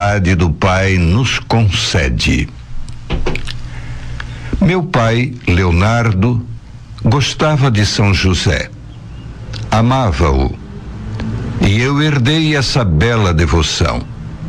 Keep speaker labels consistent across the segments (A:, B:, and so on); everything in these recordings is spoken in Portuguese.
A: bondade do Pai nos concede. Meu pai, Leonardo, gostava de São José, amava-o, e eu herdei essa bela devoção.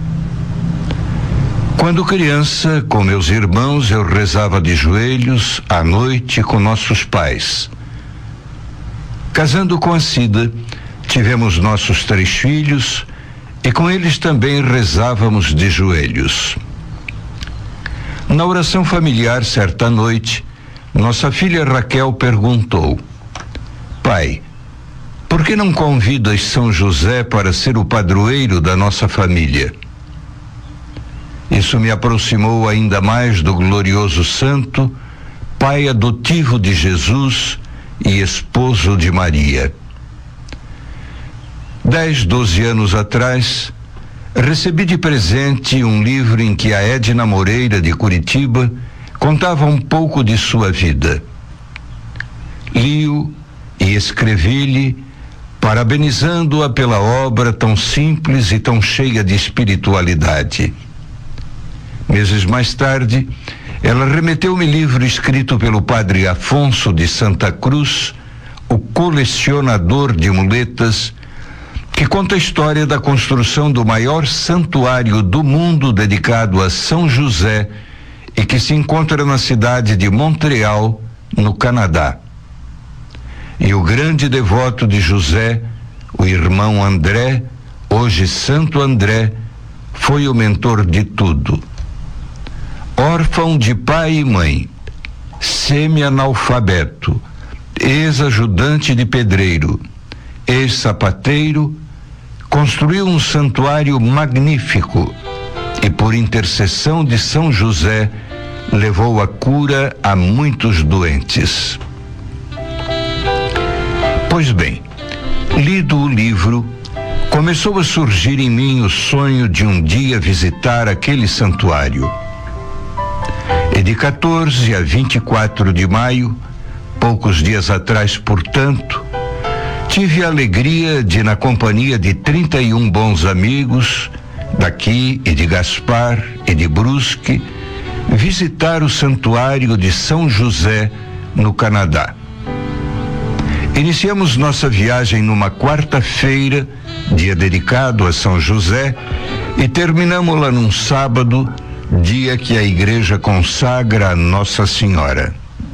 A: Quando criança, com meus irmãos, eu rezava de joelhos à noite com nossos pais. Casando com a Cida, tivemos nossos 3 filhos e com eles também rezávamos de joelhos. Na oração familiar, certa noite, nossa filha Raquel perguntou: Pai, por que não convidas São José para ser o padroeiro da nossa família? Isso me aproximou ainda mais do glorioso santo, pai adotivo de Jesus e esposo de Maria. 10, 12 anos atrás, recebi de presente um livro em que a Edna Moreira, de Curitiba, contava um pouco de sua vida. Li-o e escrevi-lhe, parabenizando-a pela obra tão simples e tão cheia de espiritualidade. Meses mais tarde, ela remeteu-me livro escrito pelo padre Afonso de Santa Cruz, o colecionador de muletas, que conta a história da construção do maior santuário do mundo dedicado a São José e que se encontra na cidade de Montreal, no Canadá. E o grande devoto de José, o irmão André, hoje Santo André, foi o mentor de tudo. Órfão de pai e mãe, semi-analfabeto, ex-ajudante de pedreiro, ex-sapateiro, construiu um santuário magnífico e, por intercessão de São José, levou a cura a muitos doentes. Pois bem, lido o livro, começou a surgir em mim o sonho de um dia visitar aquele santuário. E de 14 a 24 de maio, poucos dias atrás, portanto, tive a alegria de, na companhia de 31 bons amigos, daqui e de Gaspar e de Brusque, visitar o santuário de São José, no Canadá. Iniciamos nossa viagem numa quarta-feira, dia dedicado a São José, e terminamos-la num sábado, dia que a igreja consagra a Nossa Senhora.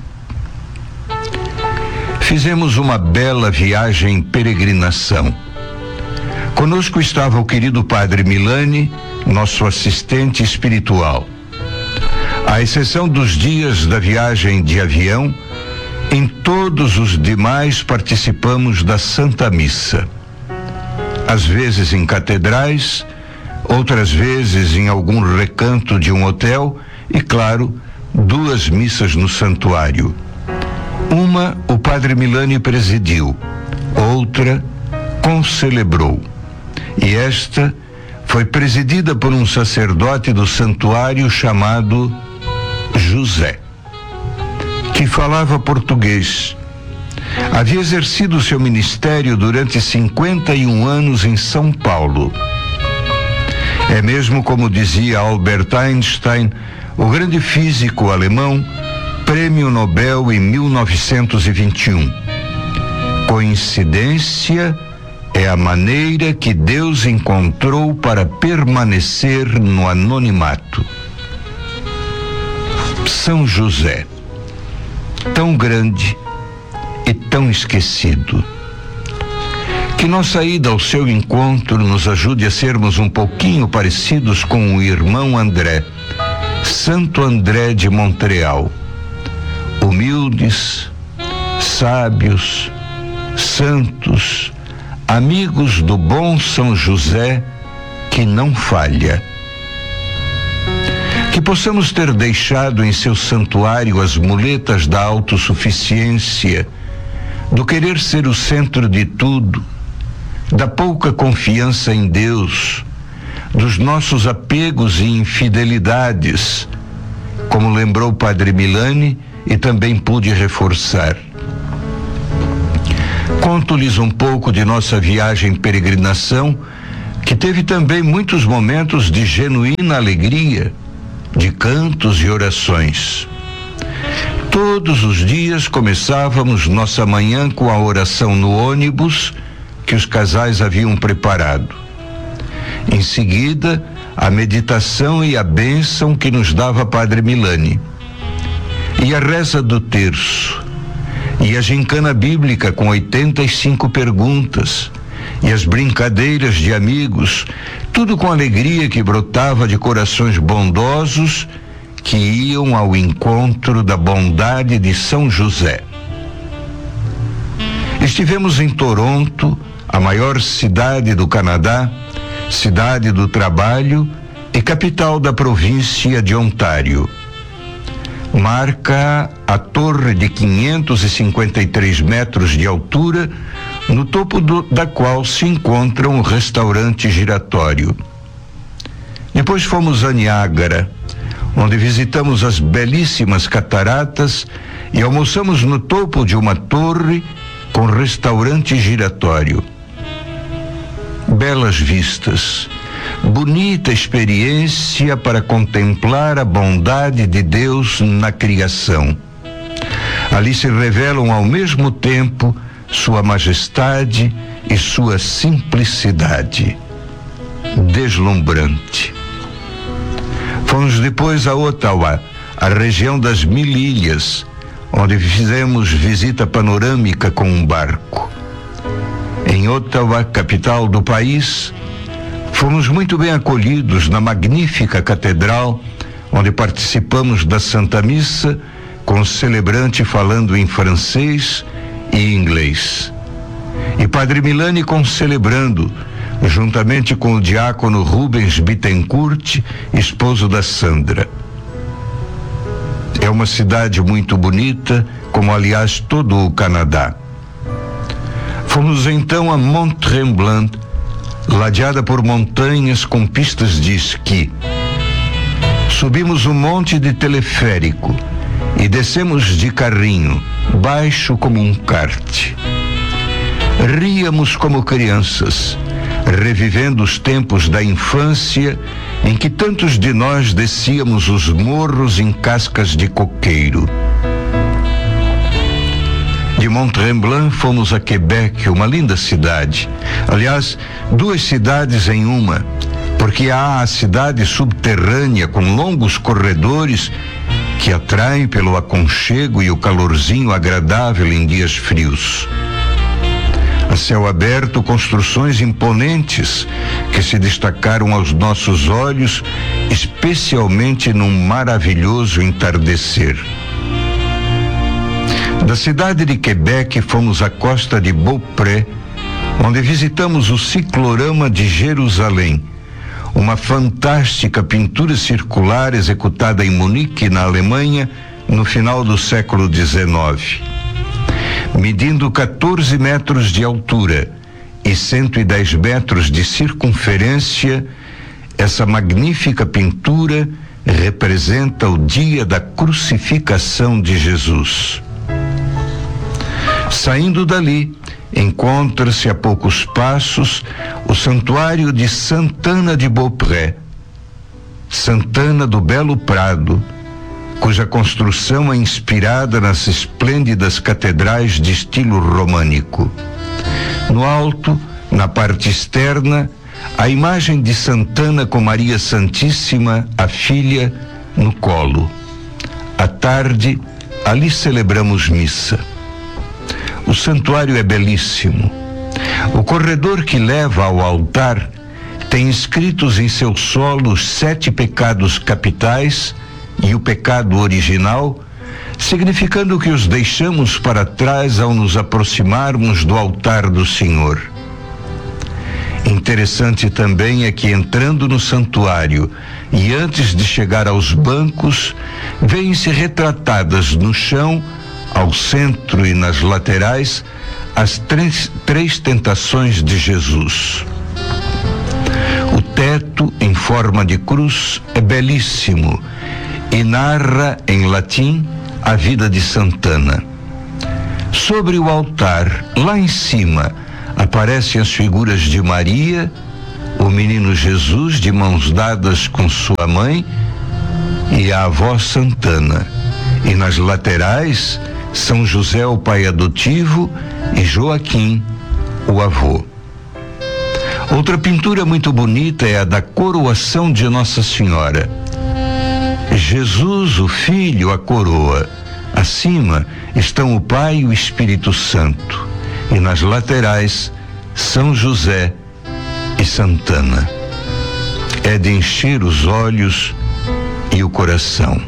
A: Fizemos uma bela viagem peregrinação. Conosco estava o querido padre Milani, nosso assistente espiritual. À exceção dos dias da viagem de avião, em todos os demais participamos da Santa Missa. Às vezes em catedrais, outras vezes em algum recanto de um hotel e, claro, 2 missas no santuário. Uma o padre Milani presidiu, outra concelebrou. E esta foi presidida por um sacerdote do santuário chamado José, que falava português. Havia exercido seu ministério durante 51 anos em São Paulo. É mesmo como dizia Albert Einstein, o grande físico alemão, Prêmio Nobel em 1921. Coincidência é a maneira que Deus encontrou para permanecer no anonimato. São José, tão grande e tão esquecido. Que nossa ida ao seu encontro nos ajude a sermos um pouquinho parecidos com o irmão André, Santo André de Montreal. Humildes, sábios, santos, amigos do bom São José, que não falha. Que possamos ter deixado em seu santuário as muletas da autossuficiência, do querer ser o centro de tudo, da pouca confiança em Deus, dos nossos apegos e infidelidades, como lembrou o padre Milani e também pude reforçar. Conto-lhes um pouco de nossa viagem peregrinação, que teve também muitos momentos de genuína alegria, de cantos e orações. Todos os dias começávamos nossa manhã com a oração no ônibus que os casais haviam preparado. Em seguida, a meditação e a bênção que nos dava Padre Milani. E a reza do terço. E a gincana bíblica com 85 perguntas. E as brincadeiras de amigos, tudo com alegria que brotava de corações bondosos que iam ao encontro da bondade de São José. Estivemos em Toronto, a maior cidade do Canadá, cidade do trabalho e capital da província de Ontário. Marca a torre de 553 metros de altura, no topo da qual se encontra um restaurante giratório. Depois fomos a Niágara, onde visitamos as belíssimas cataratas e almoçamos no topo de uma torre com restaurante giratório. Belas vistas, bonita experiência para contemplar a bondade de Deus na criação. Ali se revelam ao mesmo tempo sua majestade e sua simplicidade. Deslumbrante. Fomos depois a Ottawa, a região das 1000 ilhas, onde fizemos visita panorâmica com um barco. Em Ottawa, capital do país, fomos muito bem acolhidos na magnífica catedral, onde participamos da Santa Missa, com o celebrante falando em francês e inglês. E Padre Milani concelebrando, juntamente com o diácono Rubens Bittencourt, esposo da Sandra. É uma cidade muito bonita, como aliás todo o Canadá. Fomos então a Mont Tremblant, ladeada por montanhas com pistas de esqui. Subimos um monte de teleférico e descemos de carrinho, baixo como um kart. Ríamos como crianças, revivendo os tempos da infância em que tantos de nós descíamos os morros em cascas de coqueiro. De Mont-Tremblant fomos a Quebec, uma linda cidade. Aliás, 2 cidades em uma, porque há a cidade subterrânea com longos corredores que atraem pelo aconchego e o calorzinho agradável em dias frios. A céu aberto, construções imponentes que se destacaram aos nossos olhos, especialmente num maravilhoso entardecer. Da cidade de Quebec fomos à costa de Beaupré, onde visitamos o ciclorama de Jerusalém, uma fantástica pintura circular executada em Munique, na Alemanha, no final do século XIX. Medindo 14 metros de altura e 110 metros de circunferência, essa magnífica pintura representa o dia da crucificação de Jesus. Saindo dali, encontra-se a poucos passos o santuário de Santana de Beaupré, Santana do Belo Prado, cuja construção é inspirada nas esplêndidas catedrais de estilo românico. No alto, na parte externa, a imagem de Santana com Maria Santíssima, a filha, no colo. À tarde, ali celebramos missa. O santuário é belíssimo. O corredor que leva ao altar tem inscritos em seu solo os 7 pecados capitais e o pecado original, significando que os deixamos para trás ao nos aproximarmos do altar do Senhor. Interessante também é que, entrando no santuário e antes de chegar aos bancos, vêem-se retratadas no chão, ao centro e nas laterais, as três tentações de Jesus. O teto, em forma de cruz, é belíssimo e narra, em latim, a vida de Santana. Sobre o altar, lá em cima, aparecem as figuras de Maria, o menino Jesus de mãos dadas com sua mãe e a avó Santana. E nas laterais, São José, o pai adotivo, e Joaquim, o avô. Outra pintura muito bonita é a da coroação de Nossa Senhora. Jesus, o Filho, a coroa. Acima estão o Pai e o Espírito Santo. E nas laterais, São José e Santana. É de encher os olhos e o coração.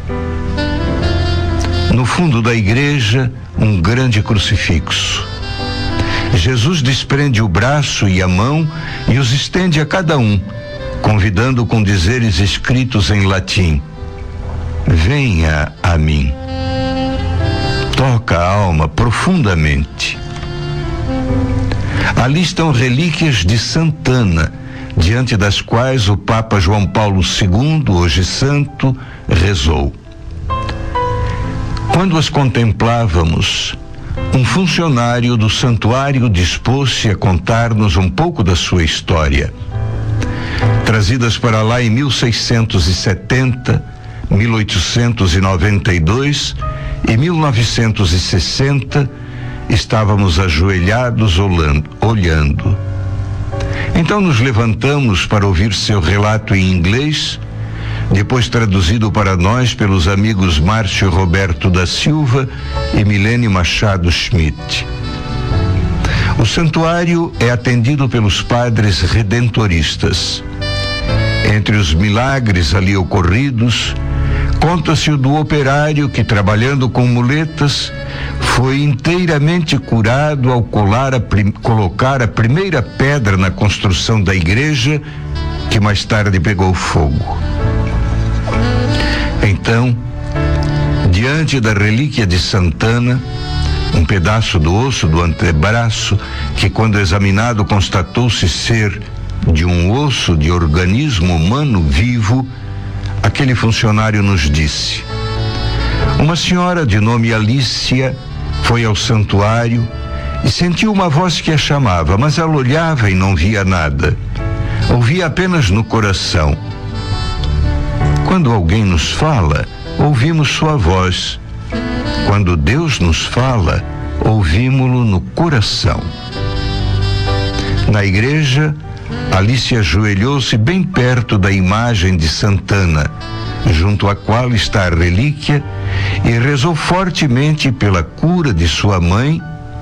A: No fundo da igreja, um grande crucifixo. Jesus desprende o braço e a mão e os estende a cada um, convidando com dizeres escritos em latim: venha a mim. Toca a alma profundamente. Ali estão relíquias de Santana, diante das quais o Papa João Paulo II, hoje santo, rezou. Quando as contemplávamos, um funcionário do santuário dispôs-se a contar-nos um pouco da sua história. Trazidas para lá em 1670, 1892 e 1960, estávamos ajoelhados olhando. Então nos levantamos para ouvir seu relato em inglês, depois traduzido para nós pelos amigos Márcio Roberto da Silva e Milene Machado Schmidt. O santuário é atendido pelos padres redentoristas. Entre os milagres ali ocorridos, conta-se o do operário que, trabalhando com muletas, foi inteiramente curado ao colocar a primeira pedra na construção da igreja, que mais tarde pegou fogo. Então, diante da relíquia de Santana, um pedaço do osso do antebraço, que quando examinado constatou-se ser de um osso de organismo humano vivo, aquele funcionário nos disse: uma senhora de nome Alicia foi ao santuário e sentiu uma voz que a chamava, mas ela olhava e não via nada. Ouvia apenas no coração. Quando alguém nos fala, ouvimos sua voz. Quando Deus nos fala, ouvimos-lo no coração. Na igreja, Alice ajoelhou-se bem perto da imagem de Santana, junto à qual está a relíquia, e rezou fortemente pela cura de sua mãe,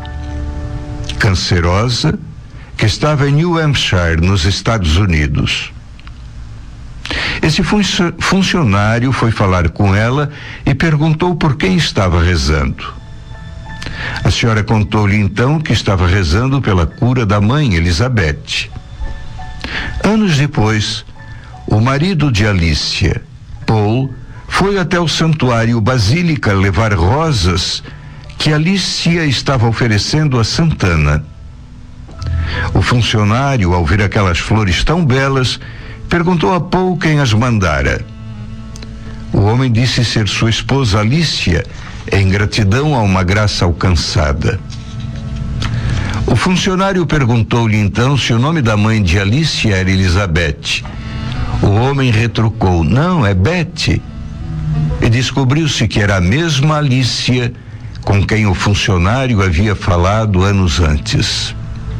A: cancerosa, que estava em New Hampshire, nos Estados Unidos. Esse funcionário foi falar com ela e perguntou por quem estava rezando. A senhora contou-lhe então que estava rezando pela cura da mãe, Elizabeth. Anos depois, o marido de Alicia, Paul, foi até o santuário Basílica levar rosas que Alicia estava oferecendo a Santana. O funcionário, ao ver aquelas flores tão belas, perguntou a Paul quem as mandara. O homem disse ser sua esposa Alicia, em gratidão a uma graça alcançada. O funcionário perguntou-lhe então se o nome da mãe de Alicia era Elizabeth. O homem retrucou: não, é Betty. E descobriu-se que era a mesma Alicia com quem o funcionário havia falado anos antes.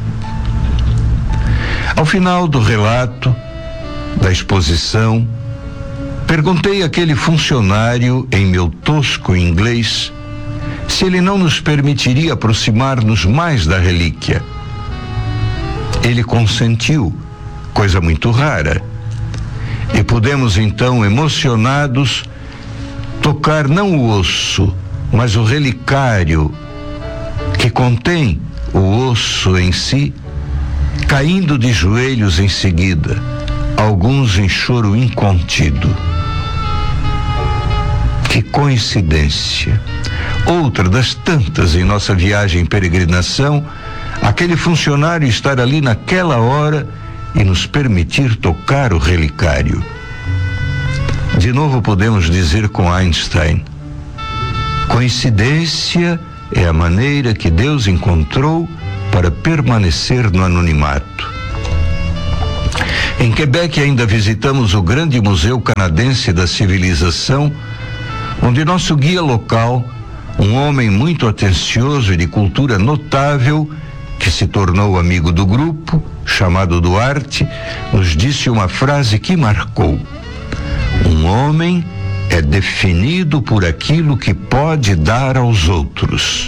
A: Ao final do relato, da exposição, perguntei àquele funcionário, em meu tosco inglês, se ele não nos permitiria aproximar-nos mais da relíquia. Ele consentiu, coisa muito rara, e pudemos então, emocionados, tocar não o osso, mas o relicário que contém o osso em si, caindo de joelhos em seguida, alguns em choro incontido. Que coincidência! Outra das tantas em nossa viagem em peregrinação, aquele funcionário estar ali naquela hora e nos permitir tocar o relicário. De novo podemos dizer com Einstein: coincidência é a maneira que Deus encontrou para permanecer no anonimato. Em Quebec ainda visitamos o grande Museu Canadense da Civilização, onde nosso guia local, um homem muito atencioso e de cultura notável, que se tornou amigo do grupo, chamado Duarte, nos disse uma frase que marcou: um homem é definido por aquilo que pode dar aos outros.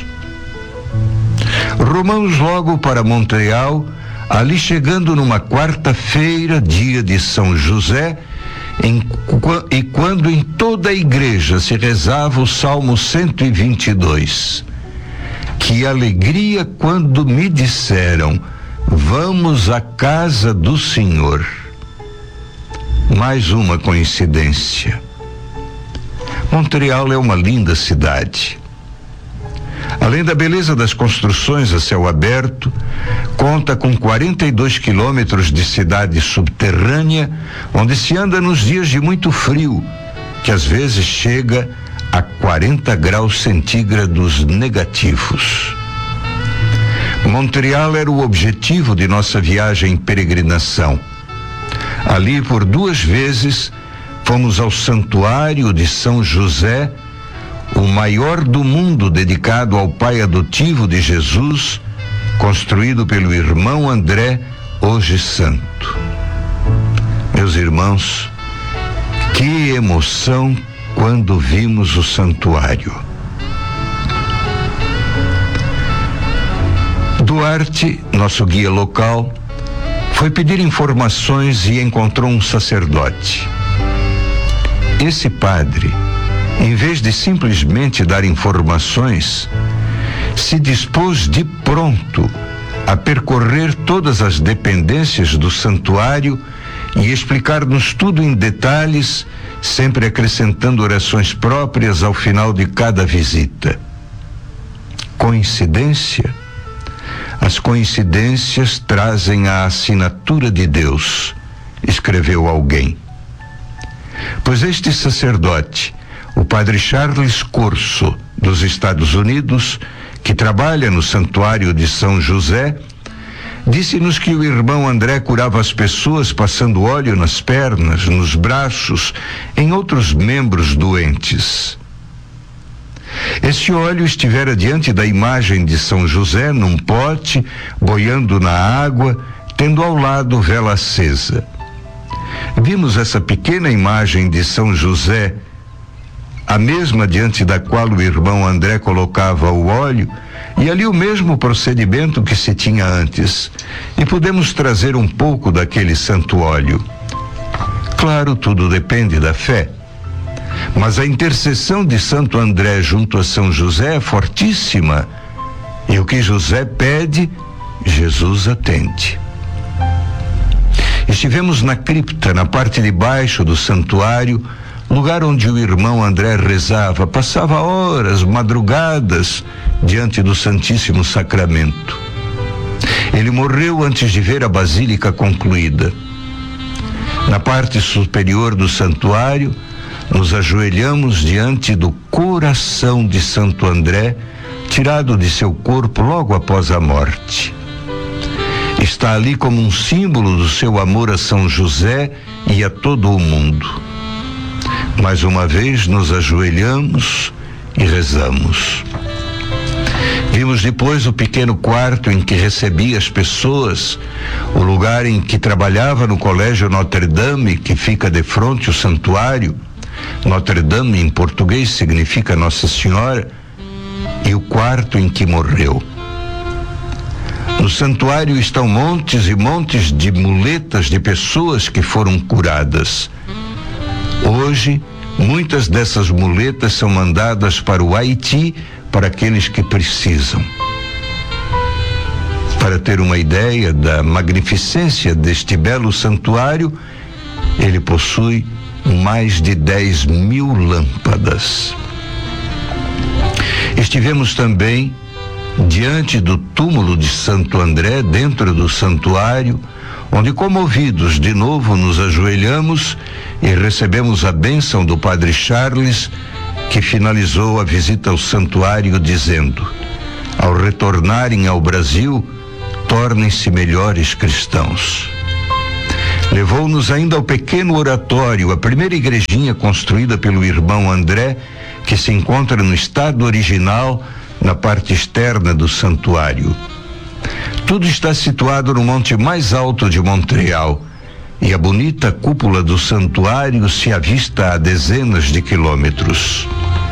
A: Rumamos logo para Montreal, ali chegando numa quarta-feira, dia de São José, e quando em toda a igreja se rezava o Salmo 122. Que alegria quando me disseram: vamos à casa do Senhor. Mais uma coincidência. Montreal é uma linda cidade. Além da beleza das construções a céu aberto, conta com 42 quilômetros de cidade subterrânea, onde se anda nos dias de muito frio, que às vezes chega a 40 graus centígrados negativos. Montreal era o objetivo de nossa viagem em peregrinação. Ali, por 2 vezes, fomos ao Santuário de São José, o maior do mundo dedicado ao pai adotivo de Jesus, construído pelo irmão André, hoje santo. Meus irmãos, que emoção quando vimos o santuário. Duarte, nosso guia local, foi pedir informações e encontrou um sacerdote. Esse padre, em vez de simplesmente dar informações, se dispôs de pronto a percorrer todas as dependências do santuário e explicar-nos tudo em detalhes, sempre acrescentando orações próprias ao final de cada visita. Coincidência? As coincidências trazem a assinatura de Deus, escreveu alguém. Pois este sacerdote, o padre Charles Corso, dos Estados Unidos, que trabalha no Santuário de São José, disse-nos que o irmão André curava as pessoas passando óleo nas pernas, nos braços, em outros membros doentes. Esse óleo estivera diante da imagem de São José num pote, boiando na água, tendo ao lado vela acesa. Vimos essa pequena imagem de São José, a mesma diante da qual o irmão André colocava o óleo, e ali o mesmo procedimento que se tinha antes, e pudemos trazer um pouco daquele santo óleo. Claro, tudo depende da fé, mas a intercessão de Santo André junto a São José é fortíssima, e o que José pede, Jesus atende. Estivemos na cripta, na parte de baixo do santuário, lugar onde o irmão André rezava, passava horas, madrugadas, diante do Santíssimo Sacramento. Ele morreu antes de ver a basílica concluída. Na parte superior do santuário, nos ajoelhamos diante do coração de Santo André, tirado de seu corpo logo após a morte. Está ali como um símbolo do seu amor a São José e a todo o mundo. Mais uma vez nos ajoelhamos e rezamos. Vimos depois o pequeno quarto em que recebia as pessoas, o lugar em que trabalhava no Colégio Notre Dame, que fica de frente ao santuário. Notre Dame em português significa Nossa Senhora, e o quarto em que morreu. No santuário estão montes e montes de muletas de pessoas que foram curadas. Hoje, muitas dessas muletas são mandadas para o Haiti para aqueles que precisam. Para ter uma ideia da magnificência deste belo santuário, ele possui mais de 10.000 lâmpadas. Estivemos também diante do túmulo de Santo André, dentro do santuário, onde, comovidos, de novo nos ajoelhamos e recebemos a bênção do Padre Charles, que finalizou a visita ao santuário dizendo: ao retornarem ao Brasil, tornem-se melhores cristãos. Levou-nos ainda ao pequeno oratório, a primeira igrejinha construída pelo irmão André, que se encontra no estado original, na parte externa do santuário. Tudo está situado no monte mais alto de Montreal, e a bonita cúpula do santuário se avista a dezenas de quilômetros.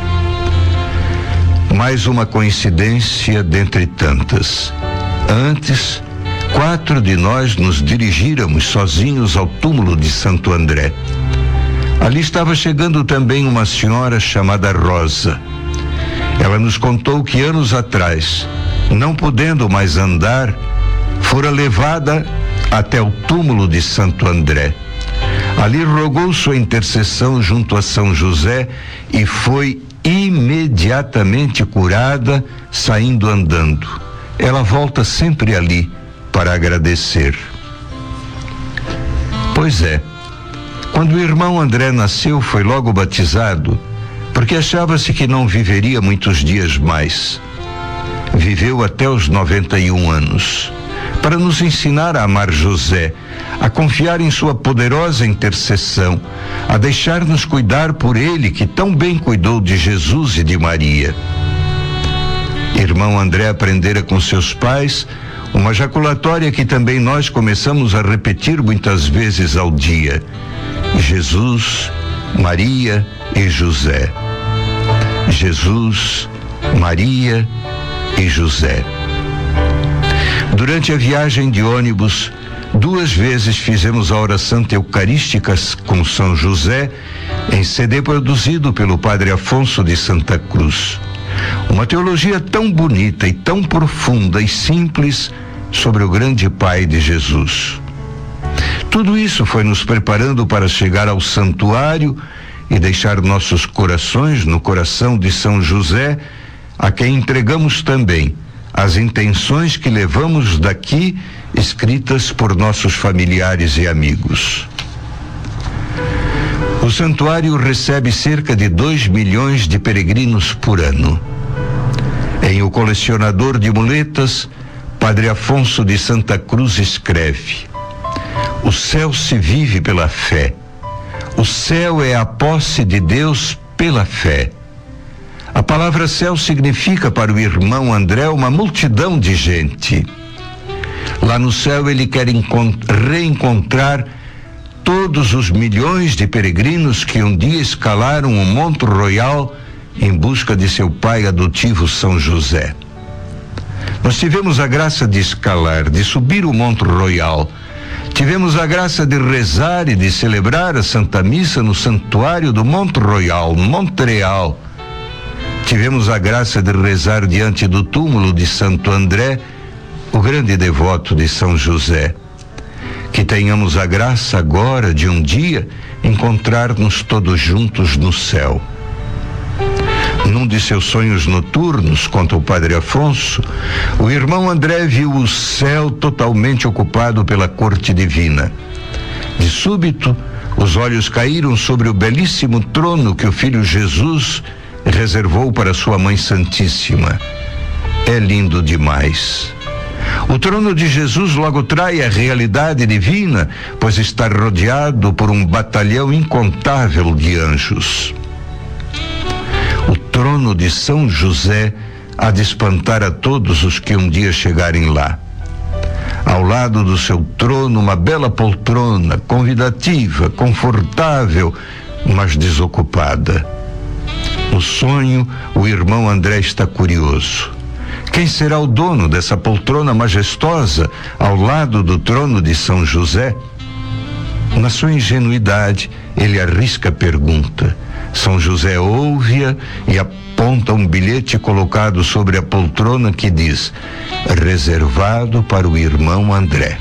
A: Mais uma coincidência dentre tantas. Antes, 4 de nós nos dirigíramos sozinhos ao túmulo de Santo André. Ali estava chegando também uma senhora chamada Rosa. Ela nos contou que anos atrás, não podendo mais andar, fora levada até o túmulo de Santo André. Ali rogou sua intercessão junto a São José e foi imediatamente curada, saindo andando. Ela volta sempre ali para agradecer. Pois é, quando o irmão André nasceu, foi logo batizado, porque achava-se que não viveria muitos dias mais. Viveu até os 91 anos, para nos ensinar a amar José, a confiar em sua poderosa intercessão, a deixar-nos cuidar por ele, que tão bem cuidou de Jesus e de Maria. Irmão André aprendera com seus pais uma jaculatória que também nós começamos a repetir muitas vezes ao dia: Jesus, Maria e José. Jesus, Maria e José. Durante a viagem de ônibus, 2 vezes fizemos a oração eucarística com São José, em CD produzido pelo Padre Afonso de Santa Cruz. Uma teologia tão bonita e tão profunda e simples sobre o grande Pai de Jesus. Tudo isso foi nos preparando para chegar ao santuário e deixar nossos corações no coração de São José, a quem entregamos também as intenções que levamos daqui, escritas por nossos familiares e amigos. O santuário recebe cerca de 2 milhões de peregrinos por ano. Em O Colecionador de Muletas, Padre Afonso de Santa Cruz escreve: o céu se vive pela fé. O céu é a posse de Deus pela fé. A palavra céu significa para o irmão André uma multidão de gente. Lá no céu ele quer reencontrar todos os milhões de peregrinos que um dia escalaram o Monte Royal em busca de seu pai adotivo São José. Nós tivemos a graça de escalar, de subir o Monte Royal. Tivemos a graça de rezar e de celebrar a Santa Missa no santuário do Monte Royal, Montreal. Tivemos a graça de rezar diante do túmulo de Santo André, o grande devoto de São José. Que tenhamos a graça agora de um dia encontrar-nos todos juntos no céu. Num de seus sonhos noturnos, conta o Padre Afonso, o irmão André viu o céu totalmente ocupado pela corte divina. De súbito, os olhos caíram sobre o belíssimo trono que o Filho Jesus reservou para sua Mãe Santíssima. É lindo demais. O trono de Jesus logo trai a realidade divina, pois está rodeado por um batalhão incontável de anjos. O trono de São José há de espantar a todos os que um dia chegarem lá. Ao lado do seu trono, uma bela poltrona, convidativa, confortável, mas desocupada. No sonho, o irmão André está curioso. Quem será o dono dessa poltrona majestosa ao lado do trono de São José? Na sua ingenuidade, ele arrisca a pergunta. São José ouve-a e aponta um bilhete colocado sobre a poltrona que diz: reservado para o irmão André.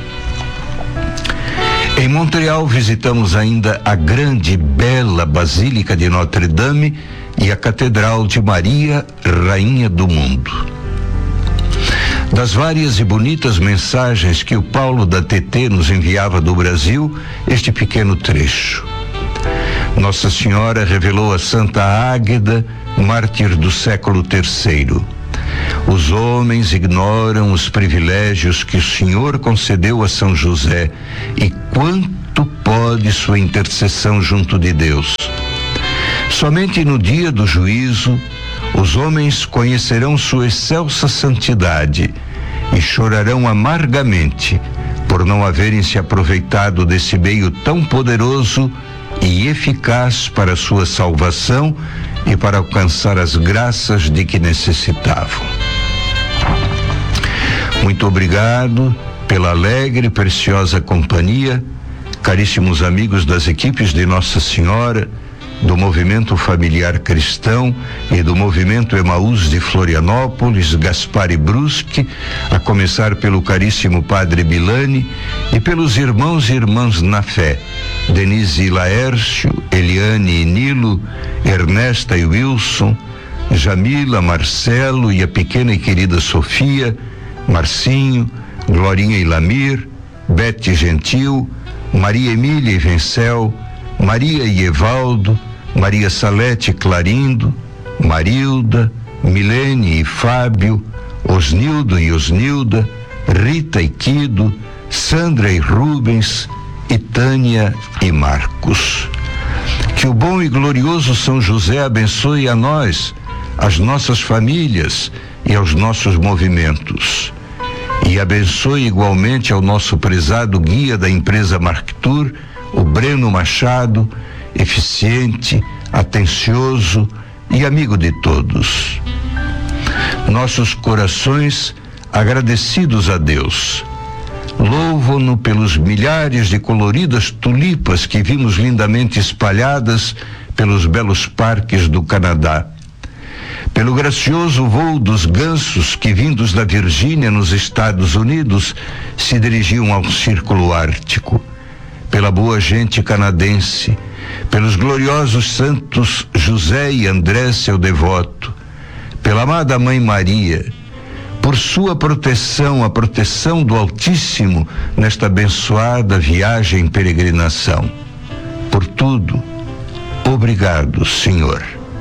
A: Em Montreal visitamos ainda a grande e bela Basílica de Notre-Dame e a Catedral de Maria, Rainha do Mundo. Das várias e bonitas mensagens que o Paulo da TT nos enviava do Brasil, este pequeno trecho. Nossa Senhora revelou a Santa Águeda, mártir do século III. Os homens ignoram os privilégios que o Senhor concedeu a São José e quanto pode sua intercessão junto de Deus. Somente no dia do juízo, os homens conhecerão sua excelsa santidade e chorarão amargamente por não haverem se aproveitado desse meio tão poderoso e eficaz para a sua salvação e para alcançar as graças de que necessitavam. Muito obrigado pela alegre e preciosa companhia, caríssimos amigos das equipes de Nossa Senhora, do Movimento Familiar Cristão e do Movimento Emaús de Florianópolis, Gaspar e Brusque, a começar pelo caríssimo Padre Milani e pelos irmãos e irmãs na fé, Denise e Laércio, Eliane e Nilo, Ernesta e Wilson, Jamila, Marcelo e a pequena e querida Sofia, Marcinho, Glorinha e Lamir, Bete Gentil, Maria Emília e Vencel, Maria e Evaldo, Maria Salete e Clarindo, Marilda, Milene e Fábio, Osnildo e Osnilda, Rita e Quido, Sandra e Rubens, e Tânia e Marcos. Que o bom e glorioso São José abençoe a nós, as nossas famílias e aos nossos movimentos. E abençoe igualmente ao nosso prezado guia da empresa Marctur, o Breno Machado, eficiente, atencioso e amigo de todos. Nossos corações agradecidos a Deus louvam-no pelos milhares de coloridas tulipas que vimos lindamente espalhadas pelos belos parques do Canadá, pelo gracioso voo dos gansos que, vindos da Virgínia, nos Estados Unidos, se dirigiam ao Círculo Ártico, pela boa gente canadense, pelos gloriosos santos José e André, seu devoto, pela amada Mãe Maria, por sua proteção, a proteção do Altíssimo nesta abençoada viagem em peregrinação. Por tudo, obrigado, Senhor.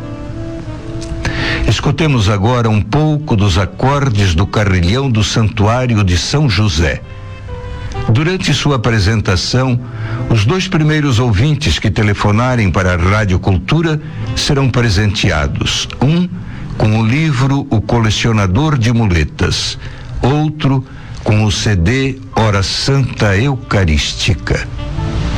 A: Escutemos agora um pouco dos acordes do carrilhão do Santuário de São José. Durante sua apresentação, os 2 primeiros ouvintes que telefonarem para a Rádio Cultura serão presenteados. Um com o livro O Colecionador de Muletas, outro com o CD Hora Santa Eucarística.